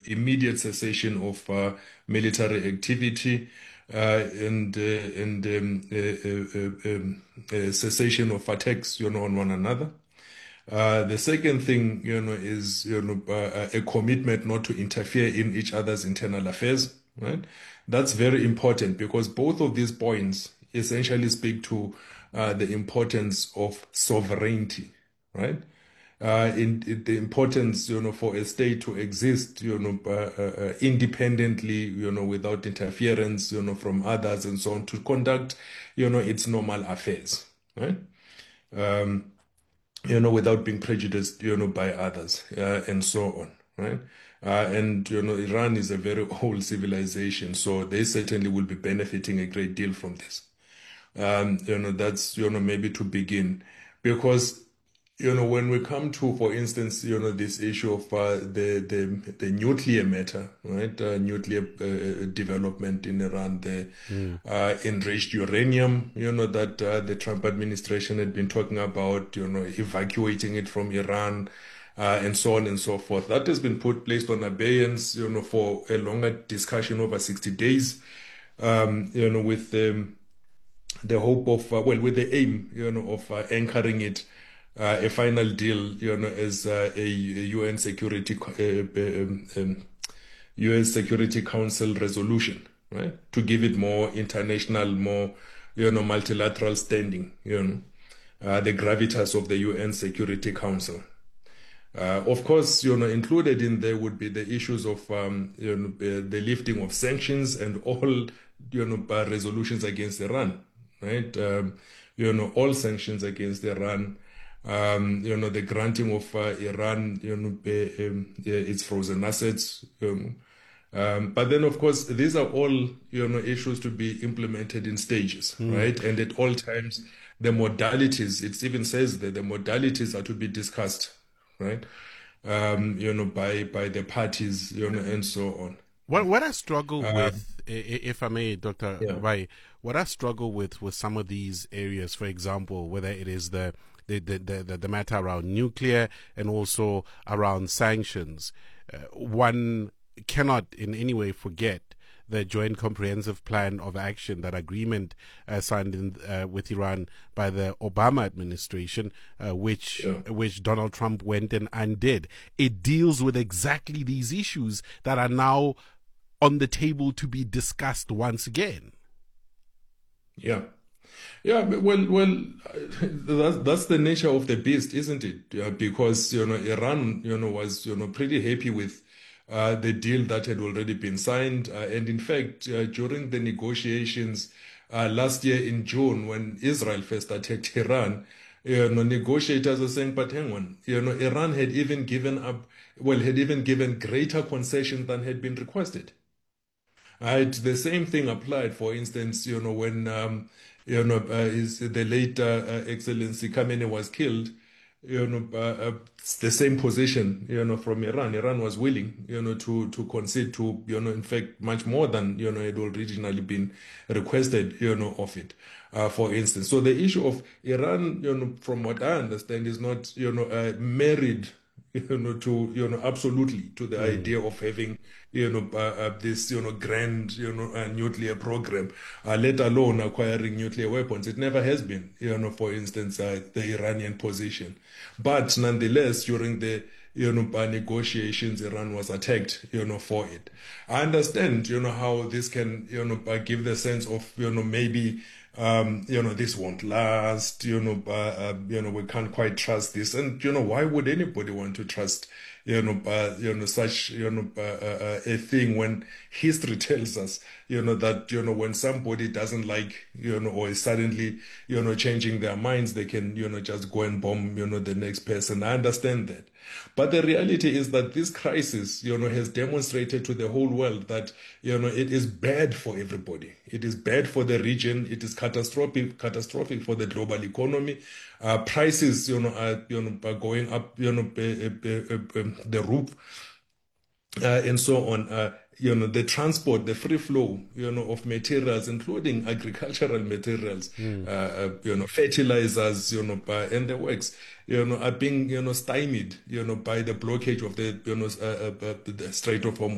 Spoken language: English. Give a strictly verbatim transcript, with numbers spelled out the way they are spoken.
immediate cessation of uh, military activity, uh, and uh, and um, uh, uh, um, uh, cessation of attacks, you know, on one another. Uh, the second thing, you know, is you know uh, a commitment not to interfere in each other's internal affairs. Right, that's very important because both of these points essentially speak to uh, the importance of sovereignty. Right, uh, in, in the importance, you know, for a state to exist, you know, uh, uh, independently, you know, without interference, you know, from others and so on, to conduct, you know, its normal affairs. Right. Um, you know, without being prejudiced, you know, by others, uh, and so on, right? Uh, and, you know, Iran is a very old civilization, so they certainly will be benefiting a great deal from this. Um, you know, that's, you know, maybe to begin. Because, you know, when we come to, for instance, you know, this issue of uh, the, the the nuclear matter, right? Uh, nuclear uh, development in Iran, the mm. uh, enriched uranium, you know, that uh, the Trump administration had been talking about, you know, evacuating it from Iran, uh, and so on and so forth. That has been put placed on abeyance, you know, for a longer discussion over sixty days, um, you know, with um, the hope of, uh, well, with the aim, you know, of uh, anchoring it. Uh, a final deal, you know, as uh, a, a U N Security uh, um, um, U S Security Council resolution, right? To give it more international, more, you know, multilateral standing, you know, uh, the gravitas of the U N Security Council. Uh, of course, you know, included in there would be the issues of, um, you know, uh, the lifting of sanctions and all, you know, uh, resolutions against Iran, right? Um, you know, all sanctions against Iran. Um, you know, the granting of uh, Iran, you know, uh, um, uh, its frozen assets. You know. Um, but then, of course, these are all, you know, issues to be implemented in stages, mm. right? And at all times, the modalities, it even says that the modalities are to be discussed, right? Um, you know, by, by the parties, you know, and so on. What what I struggle uh, with, if I may, Doctor Yeah. Bai, what I struggle with with some of these areas, for example, whether it is the The, the, the, the matter around nuclear and also around sanctions, uh, one cannot in any way forget the Joint Comprehensive Plan of Action, that agreement uh, signed in, uh, with Iran by the Obama administration, uh, which yeah. which Donald Trump went and undid. It deals with exactly these issues that are now on the table to be discussed once again. Yeah. Yeah, well, well, that's that's the nature of the beast, isn't it? Yeah, because you know Iran, you know, was you know pretty happy with uh, the deal that had already been signed, uh, and in fact, uh, during the negotiations uh, last year in June, when Israel first attacked Iran, you know, negotiators were saying, "But hang on, you know, Iran had even given up, well, had even given greater concessions than had been requested." Right, the same thing applied, for instance, you know, when um, you know uh, is the late uh, uh, Excellency Khamenei was killed, you know, uh, uh, the same position, you know, from Iran. Iran was willing, you know, to to concede to, you know, in fact, much more than, you know, had originally been requested, you know, of it. Uh, for instance, so the issue of Iran, you know, from what I understand, is not, you know, uh, married, you know, to, you know, absolutely to the mm. idea of having, you know, uh, uh, this, you know, grand, you know, uh, nuclear program, uh, let alone acquiring nuclear weapons. It never has been, you know, for instance, uh, the Iranian position. But nonetheless, during the, you know, uh, negotiations, Iran was attacked, you know, for it. I understand, you know, how this can, you know, uh, give the sense of, you know, maybe, Um, you know, this won't last, you know, uh, uh, you know, we can't quite trust this. And, you know, why would anybody want to trust, you know, uh, you know, such, you know, uh, uh, a thing when history tells us, you know, that, you know, when somebody doesn't like, you know, or is suddenly, you know, changing their minds, they can, you know, just go and bomb, you know, the next person. I understand that. But the reality is that this crisis, you know, has demonstrated to the whole world that, you know, it is bad for everybody. It is bad for the region. It is catastrophic, catastrophic for the global economy. Uh, prices, you know, are, you know, are going up, you know, uh, uh, uh, uh, the roof, uh, and so on. Uh, you know, the transport, the free flow, you know, of materials, including agricultural materials, mm. uh, uh, you know, fertilizers, you know, uh, and the works, you know, are being, you know, stymied, you know, by the blockage of the, you know, uh, uh, uh, the Strait of Hormuz.